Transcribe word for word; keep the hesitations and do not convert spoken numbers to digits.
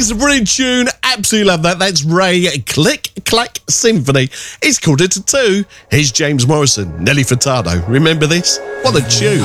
is a brilliant tune. Absolutely love that. That's Ray Click Clack Symphony. It's called It a Two. Here's James Morrison, Nelly Furtado. Remember this? What a tune.